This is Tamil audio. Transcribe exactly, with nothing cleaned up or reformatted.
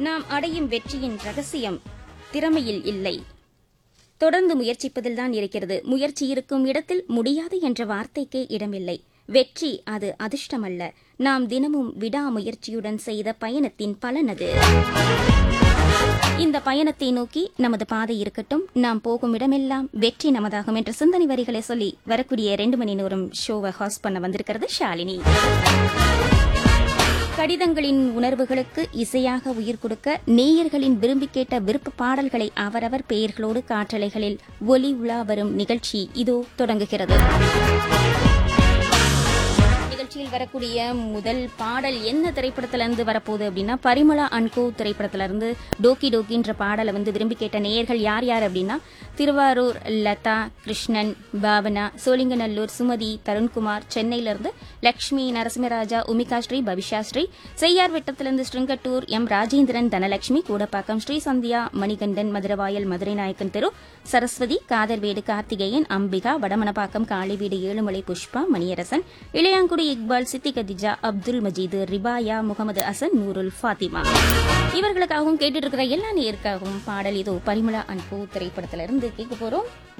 நாம் அடையும் வெற்றியின் ரகசியம் திறமையில் இல்லை, தொடர்ந்து முயற்சிப்பதில்தான் இருக்கிறது. முயற்சி இருக்கும் இடத்தில் முடியாது என்ற வார்த்தைக்கே இடமில்லை. வெற்றி அது அதிர்ஷ்டமல்ல, நாம் தினமும் விடாமுயற்சியுடன் செய்த பயணத்தின் பலனது. இந்த பயணத்தை நோக்கி நமது பாதை இருக்கட்டும், நாம் போகும் இடமெல்லாம் வெற்றி நமதாகும் என்ற சிந்தனை வரிகளை சொல்லி வரக்கூடிய ரெண்டு மணி நேரம் ஷோவை ஹாஸ்ட் பண்ண வந்திருக்கிறது ஷாலினி. கடிதங்களின் உணர்வுகளுக்கு இசையாக உயிர் கொடுக்க நேயர்களின் விரும்பி கேட்ட விருப்ப பாடல்களை அவரவர் பெயர்களோடு காற்றலைகளில் ஒலி உலா வரும் நிகழ்ச்சி இதோ தொடங்குகிறது. நிகழ்ச்சியில் வரக்கூடிய முதல் பாடல் என்ன திரைப்படத்திலிருந்து வரப்போகுது அப்படின்னா, பரிமளா அன்கோ திரைப்படத்திலிருந்து டோக்கி டோக்கின்ற பாடலை வந்து விரும்பி கேட்ட நேயர்கள் யார் யார் அப்படின்னா, திருவாரூர் லதா, கிருஷ்ணன், பாவனா, சோழிங்கநல்லூர் சுமதி, தருண்குமார், சென்னையிலிருந்து லட்சுமி, நரசிம்மராஜா, உமிகா ஸ்ரீ, பவிஷா ஸ்ரீ, செய்யார் வெட்டத்திலிருந்து ஸ்ருங்கட்டூர் எம் ராஜேந்திரன், தனலட்சுமி, கூடப்பாக்கம் ஸ்ரீ சந்தியா, மணிகண்டன், மதுரவாயல், மதுரை நாயக்கன் தெரு, சரஸ்வதி, காதர்வேடு கார்த்திகேயன், அம்பிகா, வடமனப்பாக்கம் காளிவீடு ஏழுமலை புஷ்பா, மணியரசன், இளையாங்குடி இக்பால், சித்தி கதிஜா, அப்துல் மஜீது, ரிபாயா, முகமது அசன், நூருல் ஃபாத்திமா, இவர்களுக்காகவும் கேட்டுட்டு இருக்கிற எல்லா நேயருக்காகவும் பாடல் இதோ பரிமளா அன்பு திரைப்படத்திலிருந்து கேட்க போறோம்.